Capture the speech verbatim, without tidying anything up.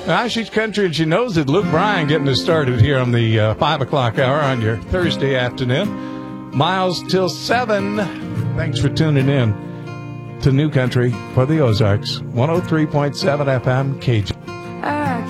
Ah, she's country and she knows it. Luke Bryan getting us started here on the uh, five o'clock hour on your Thursday afternoon. Miles till seven. Thanks for tuning in to New Country for the Ozarks. one oh three point seven F M K J.